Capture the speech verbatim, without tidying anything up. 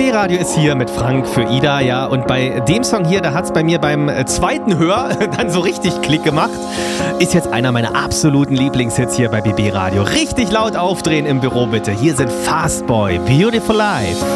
B B-Radio ist hier mit Frank für Ida, ja, und bei dem Song hier, da hat es bei mir beim zweiten Hör dann so richtig Klick gemacht. Ist jetzt einer meiner absoluten Lieblingshits hier bei B B-Radio. Richtig laut aufdrehen im Büro bitte. Hier sind Fastboy, Beautiful Life.